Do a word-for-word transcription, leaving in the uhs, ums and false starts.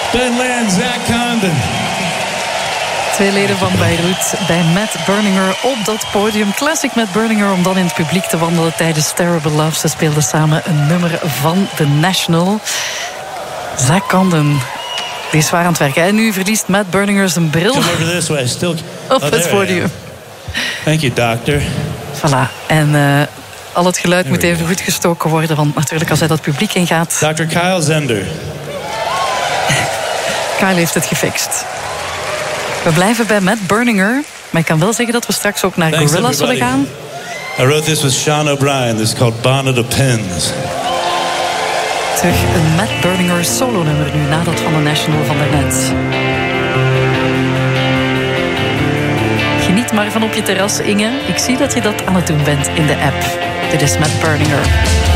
Ben Land, Zach Condon. Twee leden van Beirut bij Matt Berninger op dat podium. Classic Matt Berninger om dan in het publiek te wandelen tijdens Terrible Love. Ze speelden samen een nummer van The National. Zach Condon, die is zwaar aan het werken. En nu verliest Matt Berninger zijn bril. Come over this way. Still... op oh, het podium. Thank you, doctor. Voilà. En uh, al het geluid moet even goed gestoken worden. Want natuurlijk als hij dat publiek ingaat... dokter Kyle Zender. Kyle heeft het gefixt. We blijven bij Matt Berninger. Maar ik kan wel zeggen dat we straks ook naar Thanks, Gorillaz zullen gaan. I wrote this with Sean O'Brien. This is called Bonnet of Pins. Terug een Matt Berninger solo-nummer nu, na dat van de National van daarnet. Geniet maar van op je terras, Inge. Ik zie dat je dat aan het doen bent in de app. Dit is Matt Berninger.